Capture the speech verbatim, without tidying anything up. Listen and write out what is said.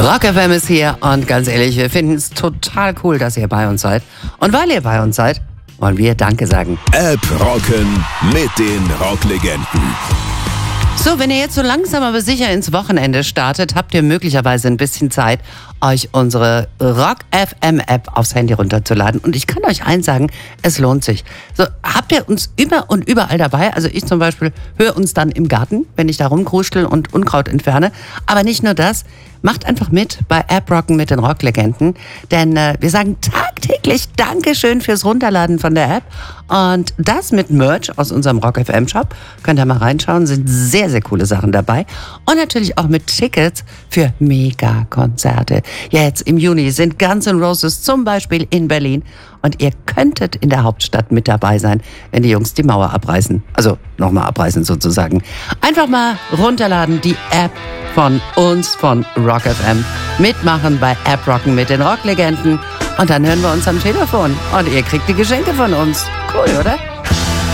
Rock F M ist hier und ganz ehrlich, wir finden es total cool, dass ihr bei uns seid. Und weil ihr bei uns seid, wollen wir Danke sagen. App rocken mit den Rocklegenden. So, wenn ihr jetzt so langsam aber sicher ins Wochenende startet, habt ihr möglicherweise ein bisschen Zeit, euch unsere Rock F M App aufs Handy runterzuladen. Und ich kann euch eins sagen, es lohnt sich. So, habt ihr uns immer und überall dabei? Also ich zum Beispiel höre uns dann im Garten, wenn ich da rumkruschel und Unkraut entferne. Aber nicht nur das, macht einfach mit bei App Rocken mit den Rocklegenden. Denn äh, wir sagen tagtäglich Dankeschön fürs Runterladen von der App. Und das mit Merch aus unserem Rock F M Shop. Könnt ihr mal reinschauen, sind sehr, sehr coole Sachen dabei. Und natürlich auch mit Tickets für Mega-Konzerte. Ja, jetzt im Juni sind Guns N' Roses zum Beispiel in Berlin. Und ihr könntet in der Hauptstadt mit dabei sein, wenn die Jungs die Mauer abreißen. Also nochmal abreißen sozusagen. Einfach mal runterladen, die App von uns, von Rock F M. Mitmachen bei App Rocken mit den Rocklegenden. Und dann hören wir uns am Telefon. Und ihr kriegt die Geschenke von uns. Cool, oder?